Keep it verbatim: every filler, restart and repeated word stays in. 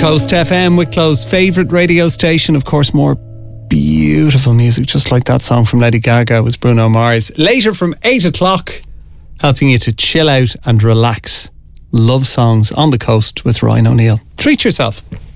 Coast F M, Wicklow's favourite radio station. Of course, more beautiful music, just like that song from Lady Gaga was Bruno Mars. Later from eight o'clock, helping you to chill out and relax. Love songs on the coast with Ryan O'Neill. Treat yourself.